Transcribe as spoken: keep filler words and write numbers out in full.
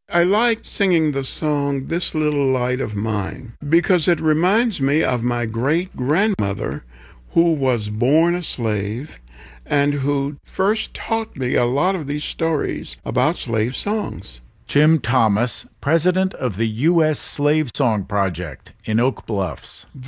I like singing the song This Little Light of Mine because it reminds me of my great-grandmother who was born a slave and who first taught me a lot of these stories about slave songs. Jim Thomas, president of the U S Slave Song Project in Oak Bluffs.